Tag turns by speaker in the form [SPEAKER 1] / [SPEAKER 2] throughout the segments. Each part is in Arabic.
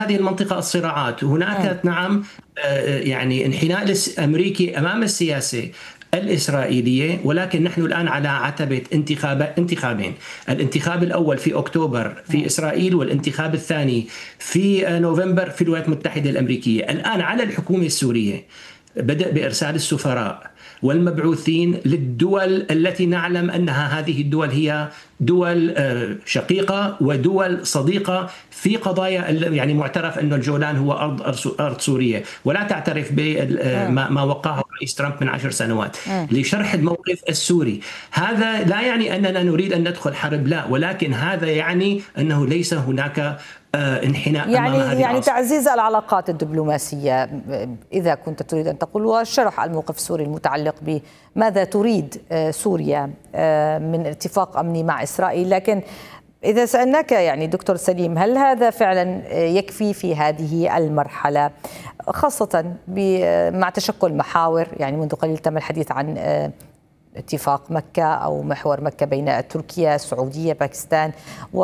[SPEAKER 1] هذه المنطقة الصراعات. هناك نعم يعني انحناء أمريكي أمام السياسة الإسرائيلية، ولكن نحن الآن على عتبة انتخابين. الانتخاب الأول في أكتوبر في إسرائيل، والانتخاب الثاني في نوفمبر في الولايات المتحدة الأمريكية. الآن على الحكومة السورية بدأ بإرسال السفراء والمبعوثين للدول التي نعلم أنها هذه الدول هي دول شقيقة ودول صديقة في قضايا، يعني معترف أن الجولان هو أرض سورية، ولا تعترف بما وقعه رئيس ترامب من 10 سنوات لشرح الموقف السوري. هذا لا يعني أننا نريد أن ندخل حرب، لا، ولكن هذا يعني أنه ليس هناك انحناء أمام هذه
[SPEAKER 2] يعني تعزيز العلاقات الدبلوماسية إذا كنت تريد أن تقول، وشرح الموقف السوري المتعلق بماذا تريد سوريا من اتفاق أمني مع إسرائيل. لكن إذا سألناك يعني دكتور سليم، هل هذا فعلا يكفي في هذه المرحلة، خاصة مع تشكل محاور؟ يعني منذ قليل تم الحديث عن اتفاق مكة أو محور مكة بين تركيا، السعودية، باكستان،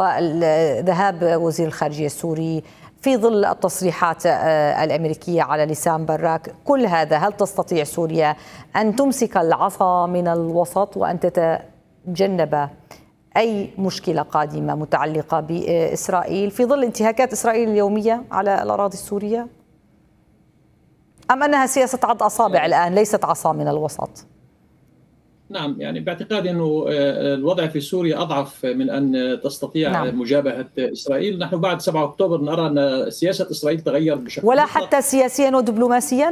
[SPEAKER 2] وذهاب وزير الخارجية السوري في ظل التصريحات الأمريكية على لسان براك. كل هذا، هل تستطيع سوريا أن تمسك العصا من الوسط وأن تتجنب أي مشكلة قادمة متعلقة بإسرائيل في ظل انتهاكات إسرائيل اليومية على الأراضي السورية؟ أم أنها سياسة عض أصابع الآن ليست عصا من الوسط؟
[SPEAKER 3] نعم، يعني باعتقادي أنه الوضع في سوريا أضعف من أن تستطيع مجابهة إسرائيل. نحن بعد 7 أكتوبر نرى أن سياسة إسرائيل تغير بشكل
[SPEAKER 2] ولا حتى سياسيا ودبلوماسيا؟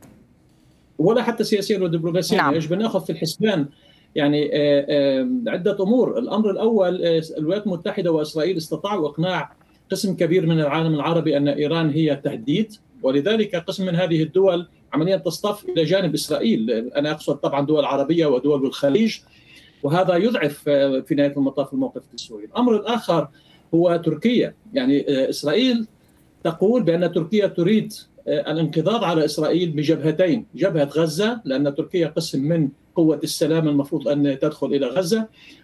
[SPEAKER 3] ولا حتى سياسيا ودبلوماسيا. يجب أن نأخذ في الحسبان يعني عدة أمور. الأمر الأول، الولايات المتحدة وإسرائيل استطاعوا إقناع قسم كبير من العالم العربي أن إيران هي تهديد، ولذلك قسم من هذه الدول عمليا تصطف إلى جانب إسرائيل. أنا أقصد طبعا دول عربية ودول الخليج، وهذا يضعف في نهاية المطاف الموقف السوري. الأمر الآخر هو تركيا. يعني إسرائيل تقول بأن تركيا تريد الانقضاض على إسرائيل بجبهتين: جبهة غزة، لأن تركيا قسم من قوة السلام المفروض أن تدخل إلى غزة،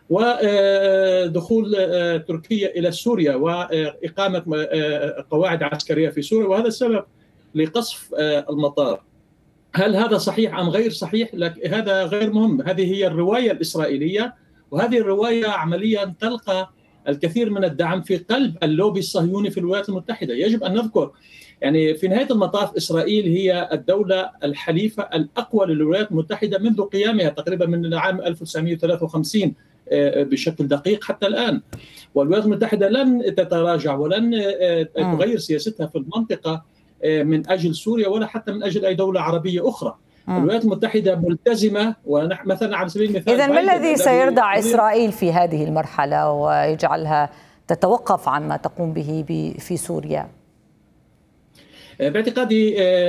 [SPEAKER 3] ودخول تركيا إلى سوريا وإقامة قواعد عسكرية في سوريا، وهذا السبب لقصف المطار. هل هذا صحيح أم غير صحيح؟ هذا غير مهم. هذه هي الرواية الإسرائيلية، وهذه الرواية عمليا تلقى الكثير من الدعم في قلب اللوبي الصهيوني في الولايات المتحدة. يجب أن نذكر يعني في نهاية المطاف إسرائيل هي الدولة الحليفة الأقوى للولايات المتحدة منذ قيامها تقريبا من العام 1953 بشكل دقيق حتى الآن. والولايات المتحدة لن تتراجع ولن تغير سياستها في المنطقة من أجل سوريا ولا حتى من أجل أي دولة عربية أخرى. الولايات المتحدة ملتزمة، ونحن مثلا على سبيل المثال
[SPEAKER 2] إذن ما الذي سيردع إسرائيل في هذه المرحلة ويجعلها تتوقف عما تقوم به في سوريا؟
[SPEAKER 3] باعتقادي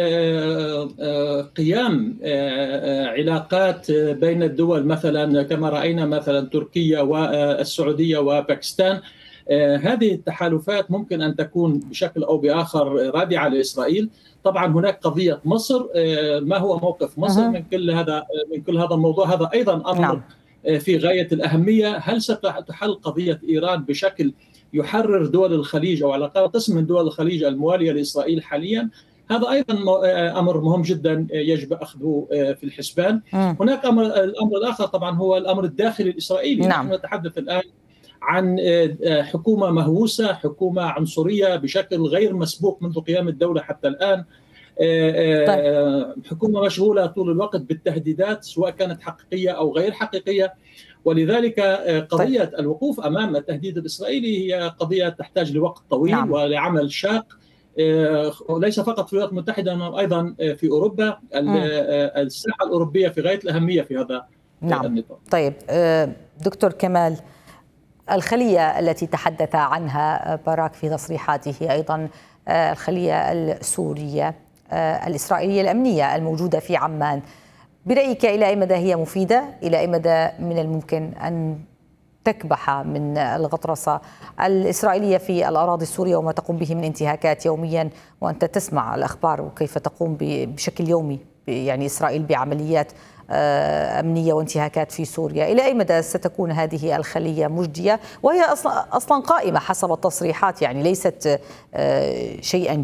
[SPEAKER 3] قيام علاقات بين الدول، مثلا كما رأينا مثلا تركيا والسعودية وباكستان. هذه التحالفات ممكن أن تكون بشكل أو بآخر رادعة لإسرائيل. طبعا هناك قضية مصر، ما هو موقف مصر من كل هذا الموضوع؟ هذا أيضا أمر في غاية الأهمية. هل ستحل قضية إيران بشكل يحرر دول الخليج أو على الأقل قسم من دول الخليج الموالية لإسرائيل حاليا؟ هذا أيضا أمر مهم جدا يجب أخذه في الحسبان. هناك الأمر الآخر طبعا هو الأمر الداخلي الإسرائيلي. نحن نتحدث الآن عن حكومة مهووسة، حكومة عنصرية بشكل غير مسبوق منذ قيام الدولة حتى الآن. حكومة مشغولة طول الوقت بالتهديدات سواء كانت حقيقية أو غير حقيقية، ولذلك قضية الوقوف أمام التهديد الإسرائيلي هي قضية تحتاج لوقت طويل ولعمل شاق، وليس فقط في الولايات المتحدة، أيضا في أوروبا. الساحة الأوروبية في غاية الأهمية في هذا النطاق.
[SPEAKER 2] طيب دكتور كمال، الخلية التي تحدث عنها باراك في تصريحاته، أيضا الخلية السورية الإسرائيلية الأمنية الموجودة في عمان، برأيك إلى أي مدى هي مفيدة؟ إلى أي مدى من الممكن أن تكبح من الغطرسة الإسرائيلية في الأراضي السورية وما تقوم به من انتهاكات يوميا، وأنت تسمع الأخبار وكيف تقوم بشكل يومي يعني إسرائيل بعمليات أمنية وانتهاكات في سوريا؟ إلى أي مدى ستكون هذه الخلية مجدية وهي أصلا قائمة حسب التصريحات، يعني ليست شيئا